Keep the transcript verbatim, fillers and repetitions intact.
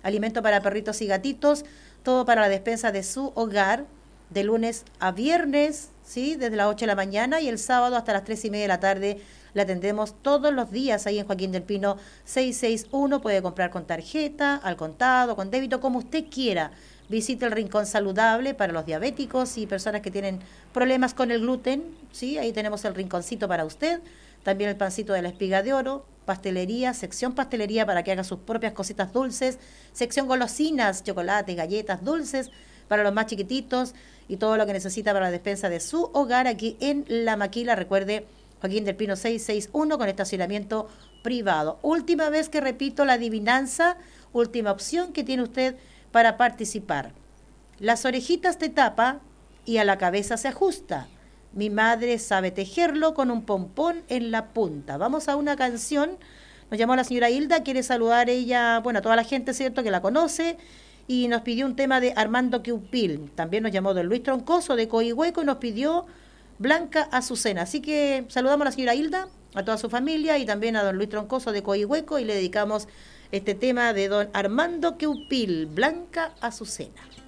alimento para perritos y gatitos, todo para la despensa de su hogar, de lunes a viernes, ¿sí? Desde las ocho de la mañana y el sábado hasta las tres y media de la tarde. La atendemos todos los días ahí en Joaquín del Pino seiscientos sesenta y uno. Puede comprar con tarjeta, al contado, con débito, como usted quiera. Visite el Rincón Saludable para los diabéticos y personas que tienen problemas con el gluten, ¿sí? Ahí tenemos el rinconcito para usted. También el pancito de la espiga de oro, pastelería, sección pastelería para que haga sus propias cositas dulces, sección golosinas, chocolate, galletas, dulces para los más chiquititos y todo lo que necesita para la despensa de su hogar aquí en La Maquila. Recuerde, Joaquín del Pino seiscientos sesenta y uno con estacionamiento privado. Última vez que repito la adivinanza, última opción que tiene usted para participar. Las orejitas te tapa y a la cabeza se ajusta. Mi madre sabe tejerlo con un pompón en la punta. Vamos a una canción. Nos llamó la señora Hilda, quiere saludar ella, bueno, a toda la gente, ¿cierto?, que la conoce, y nos pidió un tema de Armando Queupil. También nos llamó don Luis Troncoso de Coihueco y nos pidió Blanca Azucena. Así que saludamos a la señora Hilda, a toda su familia y también a don Luis Troncoso de Coihueco y le dedicamos este tema de don Armando Queupil, Blanca Azucena.